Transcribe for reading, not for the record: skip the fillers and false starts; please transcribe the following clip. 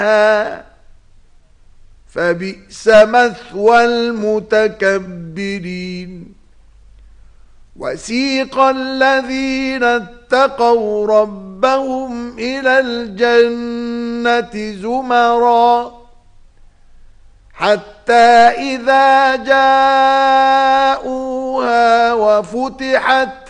فبئس مثوى المتكبرين وسيق الذين اتقوا ربهم إلى الجنة زمرا حتى إذا جاءوها وفتحت